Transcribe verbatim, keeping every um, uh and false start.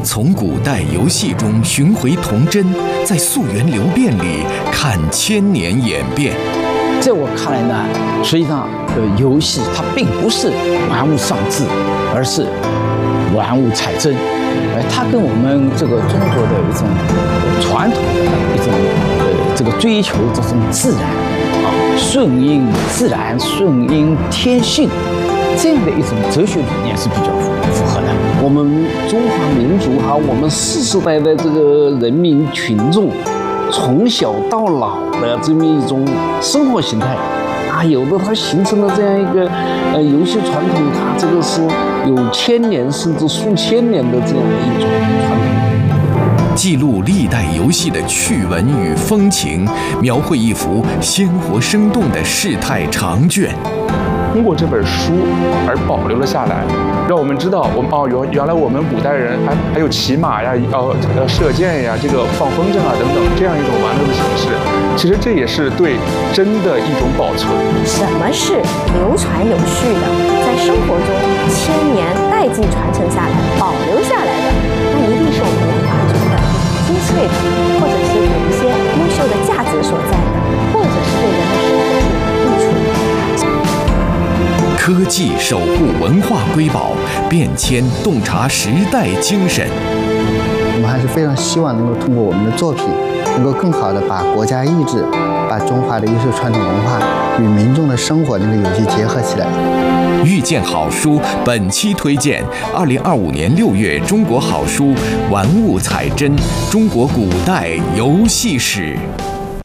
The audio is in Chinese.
从古代游戏中寻回童真，在溯源流变里看千年演变。 在我看来呢，实际上，呃，游戏它并不是玩物丧志，而是玩物采真。呃，它跟我们这个中国的一种传统的一种呃这个追求这种自然啊，顺应自然、顺应天性这样的一种哲学理念是比较符符合的。 我们中华民族哈，我们世世代代这个人民群众，从小到老的这么一种生活形态啊，有的它形成了这样一个呃游戏传统，它这个是有千年甚至数千年的这样的一种传统。 记录历代游戏的趣闻与风情，描绘一幅鲜活生动的世态长卷。 通过这本书而保留了下来，让我们知道我们哦原原来我们古代人还还有骑马呀，呃呃射箭呀，这个放风筝啊等等这样一种玩乐的形式。其实这也是对真的一种保存。 什么是流传有序的，在生活中千年代际传承下来、保留下来的，那一定是我们文化中的精粹的，或者是有一些优秀的价值所在的，或者是对人的生活是有益处的。 科技守护文化瑰宝，变迁洞察时代精神。 我们还是非常希望能够通过我们的作品，能够更好的把国家意志、把中华的优秀传统文化与民众的生活能够有机结合起来。 遇见好书本期推荐：二零二五年六月中国好书《玩物采真：中国古代游戏史》。